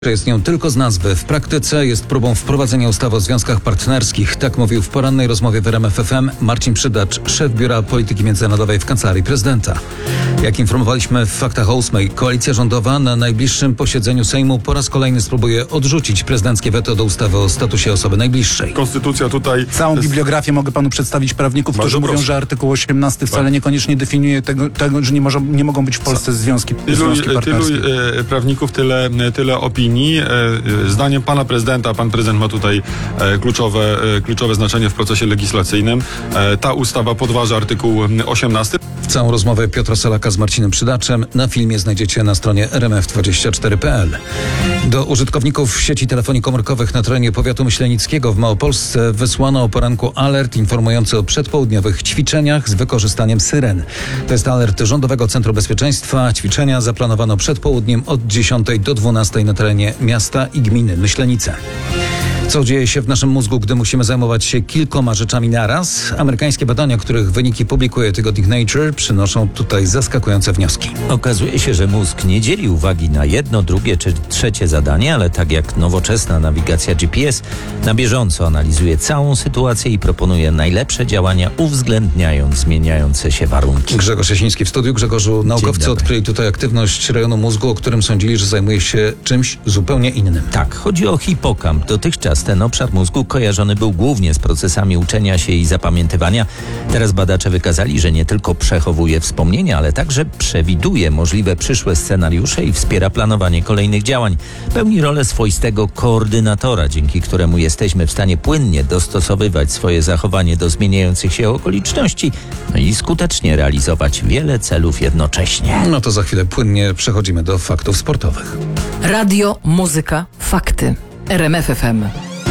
Jest nią tylko z nazwy. W praktyce jest próbą wprowadzenia ustawy o związkach partnerskich. Tak mówił w porannej rozmowie w RMF FM Marcin Przydacz, szef Biura Polityki Międzynarodowej w Kancelarii Prezydenta. Jak informowaliśmy w Faktach o 8, koalicja rządowa na najbliższym posiedzeniu Sejmu po raz kolejny spróbuje odrzucić prezydenckie weto do ustawy o statusie osoby najbliższej. Konstytucja tutaj... Całą bibliografię mogę panu przedstawić prawników, którzy mówią, że artykuł 18 wcale niekoniecznie definiuje tego, że nie mogą być w Polsce związki partnerskie. Tylu prawników, tyle opinii. Zdaniem pana prezydenta, pan prezydent ma tutaj kluczowe znaczenie w procesie legislacyjnym. Ta ustawa podważa artykuł 18. Całą rozmowę Piotra Salaka z Marcinem Przydaczem na filmie znajdziecie na stronie rmf24.pl. Do użytkowników sieci telefonii komórkowych na terenie powiatu myślenickiego w Małopolsce wysłano o poranku alert informujący o przedpołudniowych ćwiczeniach z wykorzystaniem syren. To jest alert Rządowego Centrum Bezpieczeństwa. Ćwiczenia zaplanowano przed południem od 10 do 12 na terenie miasta i gminy Myślenice. Co dzieje się w naszym mózgu, gdy musimy zajmować się kilkoma rzeczami naraz? Amerykańskie badania, których wyniki publikuje tygodnik Nature, przynoszą tutaj zaskakujące wnioski. Okazuje się, że mózg nie dzieli uwagi na jedno, drugie czy trzecie zadanie, ale tak jak nowoczesna nawigacja GPS, na bieżąco analizuje całą sytuację i proponuje najlepsze działania, uwzględniając zmieniające się warunki. Grzegorz Jasiński w studiu. Grzegorzu, naukowcy odkryli tutaj aktywność rejonu mózgu, o którym sądzili, że zajmuje się czymś zupełnie innym. Tak, chodzi o hipokamp. Dotychczas ten obszar mózgu kojarzony był głównie z procesami uczenia się i zapamiętywania. Teraz badacze wykazali, że nie tylko przechowuje wspomnienia, ale także przewiduje możliwe przyszłe scenariusze i wspiera planowanie kolejnych działań. Pełni rolę swoistego koordynatora, dzięki któremu jesteśmy w stanie płynnie dostosowywać swoje zachowanie do zmieniających się okoliczności, no i skutecznie realizować wiele celów jednocześnie. No to za chwilę płynnie przechodzimy do faktów sportowych. Radio, muzyka, fakty. RMF FM.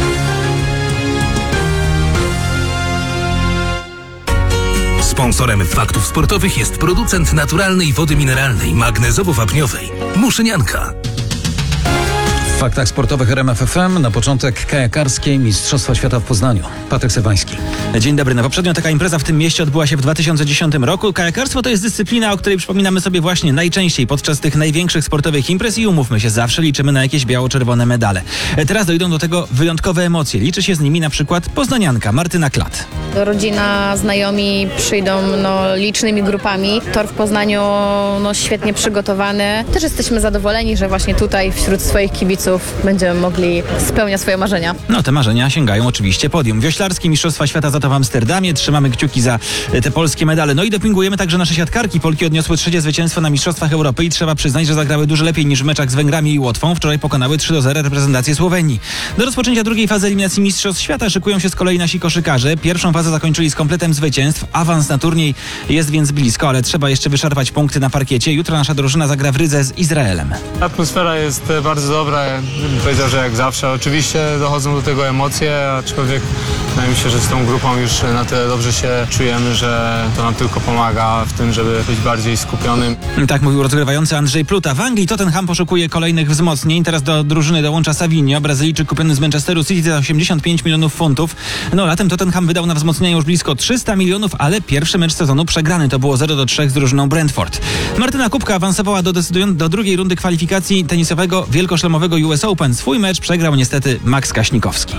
Sponsorem faktów sportowych jest producent naturalnej wody mineralnej magnezowo-wapniowej Muszynianka. W faktach sportowych RMF FM na początek kajakarskie Mistrzostwa Świata w Poznaniu. Patryk Sewański. Dzień dobry. No poprzednio taka impreza w tym mieście odbyła się w 2010 roku. Kajakarstwo to jest dyscyplina, o której przypominamy sobie właśnie najczęściej podczas tych największych sportowych imprez i umówmy się, zawsze liczymy na jakieś biało-czerwone medale. Teraz dojdą do tego wyjątkowe emocje. Liczy się z nimi na przykład poznanianka Martyna Klat. Rodzina, znajomi przyjdą licznymi grupami. Tor w Poznaniu świetnie przygotowany. Też jesteśmy zadowoleni, że właśnie tutaj wśród swoich kibiców będziemy mogli spełniać swoje marzenia. No te marzenia sięgają oczywiście podium. Wioślarskie Mistrzostwa Świata za to w Amsterdamie. Trzymamy kciuki za te polskie medale. No i dopingujemy także nasze siatkarki. Polki odniosły 3. zwycięstwo na Mistrzostwach Europy i trzeba przyznać, że zagrały dużo lepiej niż w meczach z Węgrami i Łotwą. Wczoraj pokonały 3-0 reprezentację Słowenii. Do rozpoczęcia drugiej fazy eliminacji Mistrzostw Świata szykują się z kolei nasi koszykarze. Pierwszą fazę zakończyli z kompletem zwycięstw. Awans na turniej jest więc blisko, ale trzeba jeszcze wyszarpać punkty na parkiecie. Jutro nasza drużyna zagra w Rydze z Izraelem. Atmosfera jest bardzo dobra. Powiedział, że jak zawsze. Oczywiście dochodzą do tego emocje, aczkolwiek wydaje mi się, że z tą grupą już na tyle dobrze się czujemy, że to nam tylko pomaga w tym, żeby być bardziej skupionym. Tak mówił rozgrywający Andrzej Pluta. W Anglii Tottenham poszukuje kolejnych wzmocnień. Teraz do drużyny dołącza Savinho, Brazylijczyk kupiony z Manchesteru City za 85 milionów funtów. No latem Tottenham wydał na wzmocnienia już blisko 300 milionów, ale pierwszy mecz sezonu przegrany. To było 0-3 z drużyną Brentford. Martyna Kubka awansowała do drugiej rundy kwalifikacji tenisowego wielkoszlemowego US Open. Swój mecz przegrał niestety Max Kaśnikowski.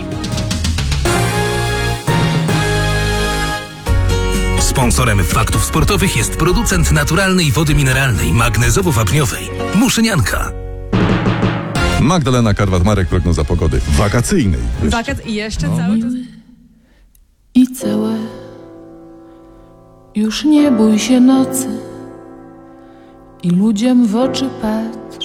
Sponsorem faktów sportowych jest producent naturalnej wody mineralnej magnezowo-wapniowej Muszynianka. Magdalena Karwat-Marek, prognoza pogody wakacyjnej. I jeszcze cały czas. I całe. Już nie bój się nocy i ludziom w oczy patrz.